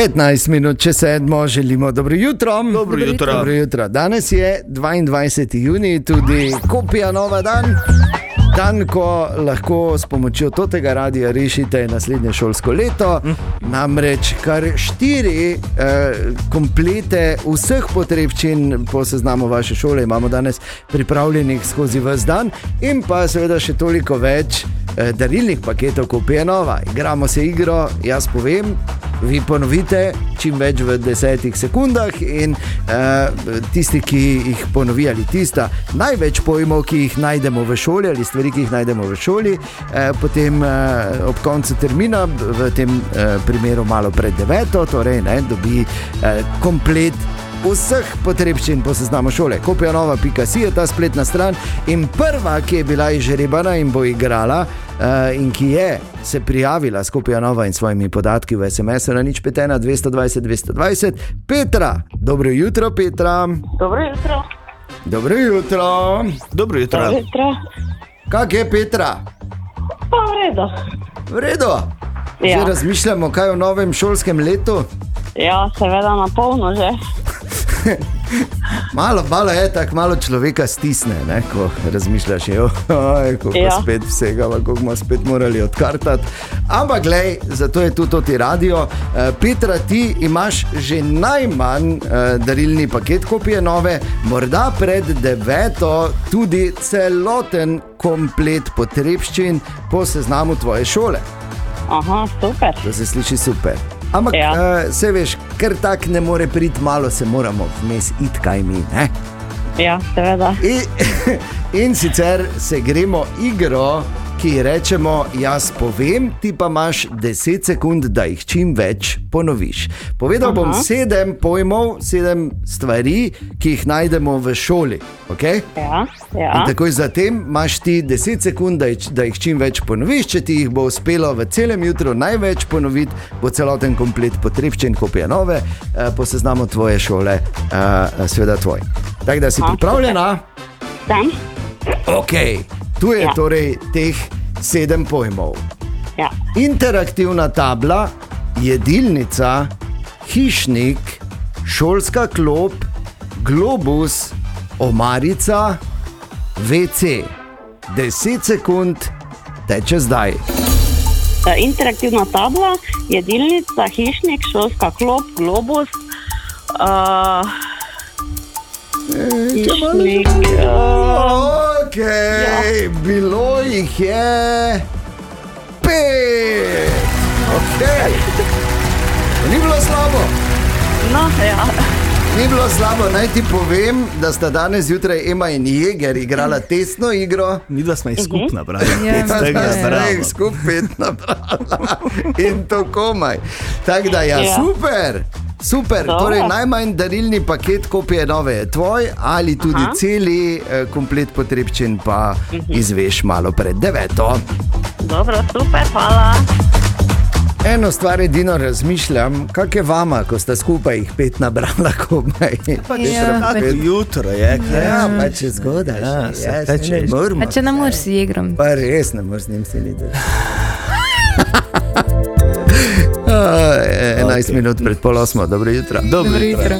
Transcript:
15 minut, če sedmo, želimo dobro jutro. Dobro jutro. Dobro jutro. Danes je 22. junij, tudi kopija nova dan. Dan, ko lahko s pomočjo tega radia rešite naslednje šolsko leto. Namreč kar 4 komplete vseh potrebščin po seznamu vaše šole imamo danes pripravljenih skozi ves dan. In pa seveda še toliko več darilnih paketov kopija nova. Igramo se igro, jaz povem, vi ponovite čim več v 10 sekundah in tisti, ki jih ponovi ali tista, največ pojmov, ki jih najdemo v šoli ali stvari, ki jih najdemo v šoli, potem ob koncu termina, v tem primeru malo pred 9, torej dobi komplet vseh potrebščin po seznamu šole. Kopijanova.si je ta spletna stran in prva, ki je bila izžrebana in bo igrala in ki je se prijavila s Kopijanova in svojimi podatki v SMS-u na 051 220 220, Petra. Dobro jutro, Petra. Dobro jutro. Dobro jutro. Dobro jutro. Dobro jutro. Kak je, Petra? Pa v redu. V redu? Ja. Že razmišljamo, kaj v novem šolskem letu? Ja, seveda na polno že. Malo je tako, malo človeka stisne, ne, ko razmišljaš, kako spet vsega, kako bomo spet morali odkartati. Ampak glej, zato je tudi ti radio. Petra, ti imaš že najmanj darilni paket kopije nove, morda pred 9 tudi celoten komplet potrebščin po seznamu tvoje šole. Aha, super. To se sliši super. Ampak, se veš, ker tak ne more priti, malo se moramo vmes iti, kaj mi, ne? Ja, seveda. In sicer se gremo igro, ki rečemo, jaz povem, ti pa imaš 10 sekund, da jih čim več ponoviš. Povedal bom 7 pojmov, 7 stvari, ki jih najdemo v šoli, ok? Ja. In takoj zatem imaš ti 10 sekund, da jih čim več ponoviš. Če ti jih bo uspelo v celem jutru največ ponoviti, bo celoten komplet potrebščin kopija nove po seznamu tvoje šole, seveda tvoj. Tako da si pripravljena? Sem. Ok, tu je torej teh 7 pojmov. Ja. Interaktivna tabla, jedilnica, hišnik, šolska klop, globus, omarica, WC. 10 sekund teče zdaj. Interaktivna tabla, jedilnica, hišnik, šolska klop, globus, hišnik. Ok, bilo jih je 5. Ok, ni bilo slabo. No, ja. Ni bilo slabo, naj ti povem, da sta danes zjutraj Ema in Jeger igrala testno igro. Mi da smo jih skupaj nabrali. Skupaj nabrala. In to komaj. Tako da, super. Torej, najmanj darilni paket kopije nove je tvoj, ali tudi celi komplet potrebščin pa izveš malo pred 9. Dobro, super, hvala. Eno stvar edino razmišljam, kak je vama, ko sta skupaj jih 5 nabrala komaj. Jutro je, pa če zgodaj. A če ne moreš si igrom? Pa res ne moreš s njim siliti. 11 minut pred 7:30. Dobro jutro. Dobro jutro.